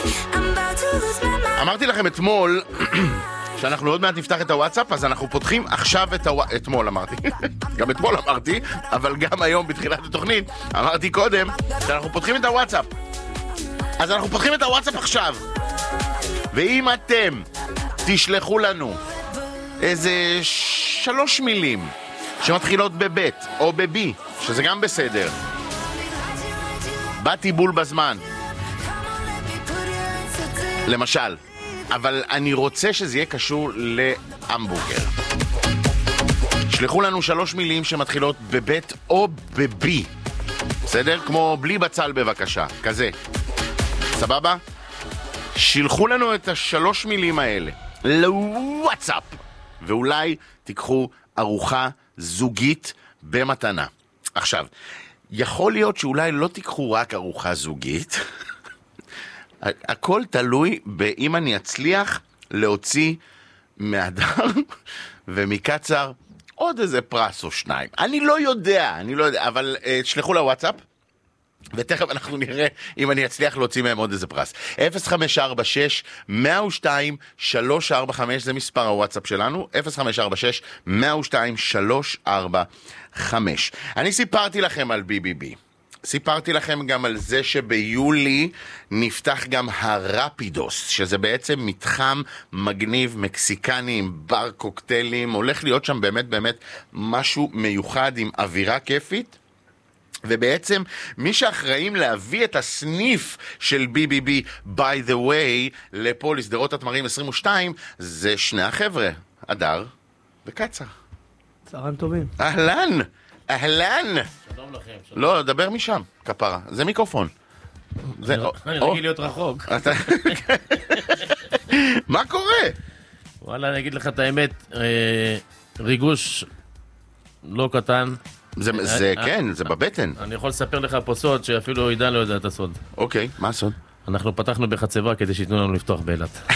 אמרתי לכם אתמול שאנחנו עוד מעט נפתח את הוואטסאפ, אז אנחנו פותחים עכשיו אתמול אמרתי, גם אתמול אמרתי, אבל גם היום בתחילת התוכנית אמרתי קודם שאנחנו פותחים את הוואטסאפ. אז אנחנו פותחים את הוואטסאפ עכשיו, ואם אתם תשלחו לנו איזה 3 מילים שמתחילות בבית או בבי, שזה גם בסדר, באתי בול בזמן למשל, אבל אני רוצה שזה יהיה קשור להמבורגר. שלחו לנו 3 מילים שמתחילות בבית או בבי, בסדר? כמו בלי בצל בבקשה, כזה, סבבה? שלחו לנו את 3 מילים האלה לוואטסאפ, ואולי תיקחו ארוחה זוגית במתנה. עכשיו, יכול להיות שאולי לא תיקחו רק ארוחה זוגית, הכל תלוי באם אני אצליח להוציא מהדר ומקצר עוד איזה פרס או 2. אני לא יודע, אבל שלחו לוואטסאפ, ותכף אנחנו נראה אם אני אצליח להוציא מהם עוד איזה פרס. 0546-102-345 זה מספר הוואטסאפ שלנו, 0546-102-345. אני סיפרתי לכם על BBB. סיפרתי לכם גם על זה שביולי נפתח גם הרפידוס, שזה בעצם מתחם מגניב מקסיקני עם בר קוקטיילים, הולך להיות שם באמת באמת משהו מיוחד עם אווירה כיפית, ובעצם מי שאחראים להביא את הסניף של BBB by the way לפה לסדרות התמרים 22 זה 2 החבר'ה, אדר וקצר. צהריים טובים. אהלן, אהלן. שלום לכם. לא, דבר משם, כפרה. זה מיקרופון. אני רגיל להיות רחוק. מה קורה? וואלה, אני אגיד לך את האמת, ריגוש לא קטן. זה כן, זה בבטן. אני יכול לספר לך פה סוד שאפילו עידן לא יודע את הסוד. אוקיי, מה הסוד? אנחנו פתחנו בחצבה כדי שיתנו לנו לפתוח באילת.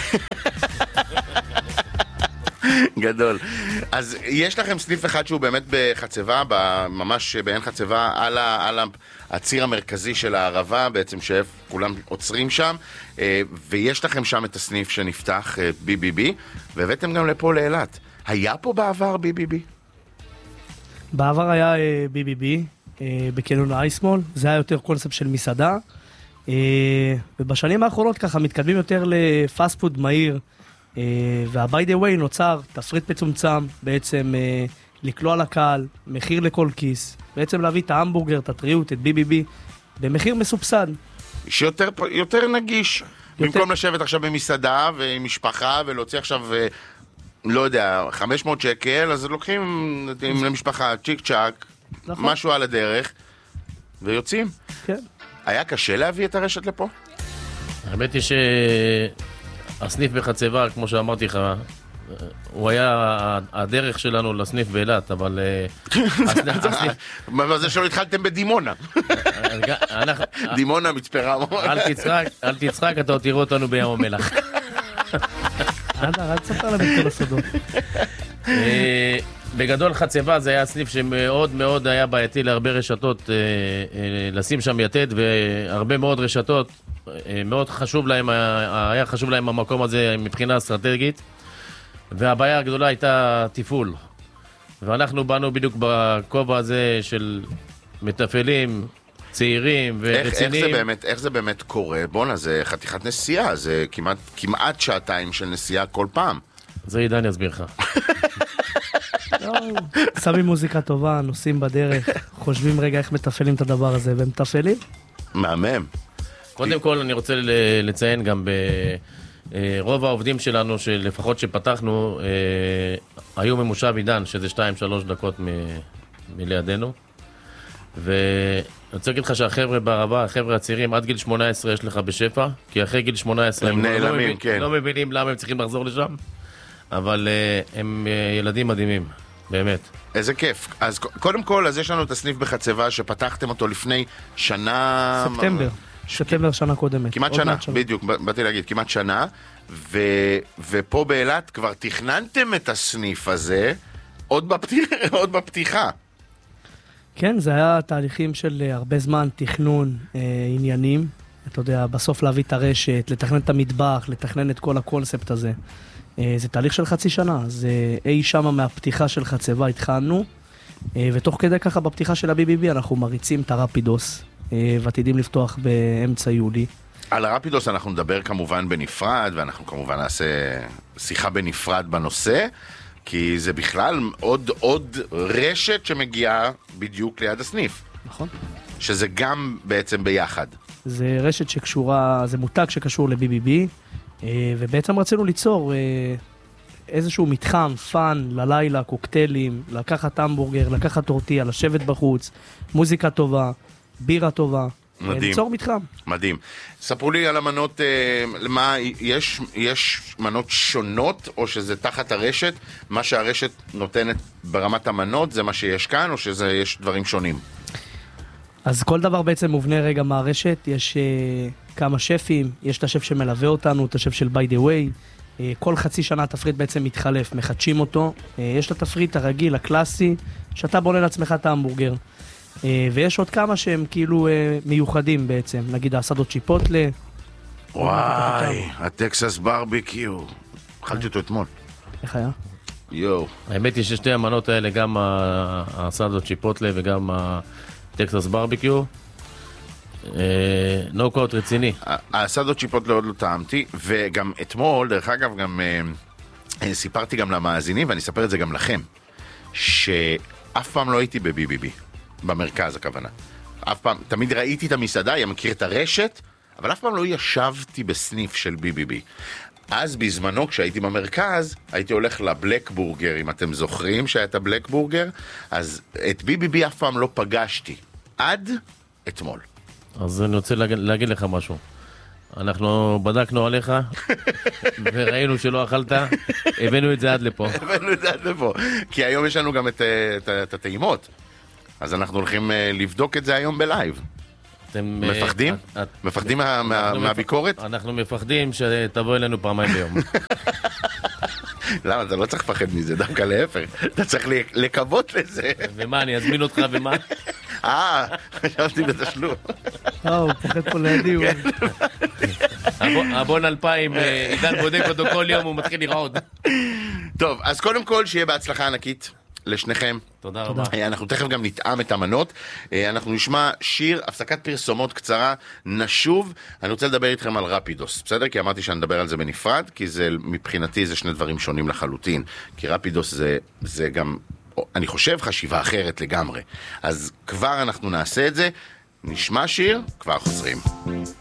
גדול. אז יש לכם סניף אחד שהוא באמת בחצבה, ממש בעין חצבה, על הציר המרכזי של הערבה, בעצם שכולם עוצרים שם, ויש לכם שם את הסניף שנפתח, BBB, והבאתם גם לפה לאילת. היה פה בעבר BBB? בעבר היה BBB בקניון אייסמול, זה היה יותר קונספט של מסעדה, ובשנים האחרונות ככה מתקדמים יותר לפאסט פוד מהיר, וה-by the way נוצר תפריט מצומצם, בעצם לקלוע לקהל, מחיר לכל כיס, בעצם להביא את ההמבורגר, את הטריות, את BBB, במחיר מסובסד. שיותר נגיש, במקום לשבת עכשיו במסעדה ועם משפחה ולהוציא עכשיו, לא יודע, 500 שקל, אז לוקחים למשפחה צ'יק צ'ק, משהו על הדרך, ויוצאים. כן. היה קשה להביא את הרשת לפה? האמת היא שהסניף בחצבה, כמו שאמרתי לך, הוא היה הדרך שלנו לסניף באילת, אבל מה זה שלא התחלתם בדימונה? דימונה, מצפה רמון. אל תצחק, אתה עוד תראו אותנו בים המלח. אל תספר להם את כל הסודות. בגדול חצבה זה היה סניף שמאוד מאוד היה בעייתי להרבה רשתות לשים שם יתד, והרבה מאוד רשתות מאוד חשוב להם, היה חשוב להם המקום הזה מבחינה אסטרטגית, והבעיה הגדולה הייתה טיפול, ואנחנו באנו בדיוק בכובע הזה של מטפלים צעירים ורציניים. איך זה באמת קורה? בונה, זה חתיכת נסיעה, זה כמעט שעתיים של נסיעה כל פעם. זה עידן יסביר לך. שמים מוזיקה טובה, נוסעים בדרך, חושבים רגע איך מתפעלים את הדבר הזה, והם מתפעלים? מהמם. קודם כל אני רוצה לציין גם ברוב העובדים שלנו, שלפחות שפתחנו, היו ממושב עידן, שזה 2-3 דקות מלידינו. ואני רוצה להגיד לך שהחבר'ה בערבה, החבר'ה הצעירים, עד גיל 18 יש לך בשפע, כי אחרי גיל 18 הם נעלמים, כן. לא מבינים למה הם צריכים לחזור לשם, אבל הם ילדים מדהימים, באמת. איזה כיף. אז קודם כל, אז יש לנו את הסניף בחצבה שפתחתם אותו לפני שנה... ספטמבר שנה קודמת. כמעט שנה, בדיוק, באתי להגיד, כמעט שנה, ופה באילת כבר תכננתם את הסניף הזה עוד בפתיחה. כן, זה היה תהליכים של הרבה זמן, תכנון, עניינים, אתה יודע, בסוף להביא את הרשת, לתכנן את המטבח, לתכנן את כל הקונספט הזה. זה תהליך של חצי שנה, זה אי שמה מהפתיחה של חצבה התחלנו, ותוך כדי ככה בפתיחה של ה-BBB אנחנו מריצים את הרפידוס, ועתידים לפתוח באמצע יולי. על הרפידוס אנחנו נדבר כמובן בנפרד, ואנחנו כמובן נעשה שיחה בנפרד בנושא, כי זה בכלל עוד רשת שמגיעה בדיוק ליד הסניף. נכון. שזה גם בעצם ביחד. זה רשת שקשורה, זה מותג שקשור ל-BBB, ובעצם רצינו ליצור איזשהו מתחם, פאן, ללילה, קוקטיילים, לקחת המבורגר, לקחת טורטיה, לשבת בחוץ, מוזיקה טובה, בירה טובה. מדהים. ליצור מתחם. מדהים. ספרו לי על המנות, יש מנות שונות, או שזה תחת הרשת, מה שהרשת נותנת ברמת המנות, זה מה שיש כאן, או שיש דברים שונים? אז כל דבר בעצם מובנה רגע מהרשת, יש כמה שפים, יש את השף שמלווה אותנו, את השף של by the way, כל חצי שנה התפריט בעצם מתחלף, מחדשים אותו, יש את התפריט הרגיל, הקלאסי, שאתה בונה לעצמך את ההמבורגר, ויש עוד כמה שהם כאילו מיוחדים בעצם, נגיד האסדו צ'יפוטלה. וואי, הטקסס ברביקיו, אכלתי אותו אתמול. איך היה? יואו. האמת היא ששתי המנות האלה, גם האסדו צ'יפוטלה וגם הטקסס ברביקיו, נוקאוט רציני. האסדו צ'יפוטלה עוד לא טעמתי, וגם אתמול, דרך אגב, גם סיפרתי גם למאזינים, ואני אספר את זה גם לכם, שאף פעם לא הייתי ב-BBB, במרכז הכוונה. אף פעם, תמיד ראיתי את המסעדה, אני מכיר את הרשת, אבל אף פעם לא ישבתי בסניף של BBB. אז בזמנו, כשהייתי במרכז, הייתי הולך לבלק בורגר, אם אתם זוכרים שהיה את הבלק בורגר, אז את BBB אף פעם לא פגשתי, עד אתמול. אז אני רוצה להגיד לך משהו. אנחנו בדקנו עליך, וראינו שלא אכלת, הבאנו את זה עד לפה. הבאנו את זה עד לפה, כי היום יש לנו גם את הטעימות, אז אנחנו הולכים לבדוק את זה היום בלייב. אתם מפחדים? מפחדים מהביקורת? אנחנו מפחדים שתבוא אלינו פעמיים ביום. למה? אתה לא צריך לפחד מזה, דווקא להפך. אתה צריך לקוות לזה. ומה, אני אזמין אותך ומה? חשבתי בתשלום. הוא פוחד פה לידי. הבון 2000, עידן בודק אותו כל יום, הוא מתחיל לרעוד. טוב, אז קודם כל שיהיה בהצלחה ענקית לשניכם. תודה רבה. אנחנו תכף גם נטעם את המנות. אנחנו נשמע שיר, הפסקת פרסומות קצרה, נשוב. אני רוצה לדבר איתכם על רפידוס, בסדר? כי אמרתי שאני אדבר על זה בנפרד, כי זה, מבחינתי זה שני דברים שונים לחלוטין. כי רפידוס זה גם, אני חושב, חשיבה אחרת לגמרי. אז כבר אנחנו נעשה את זה. נשמע שיר, כבר חוזרים.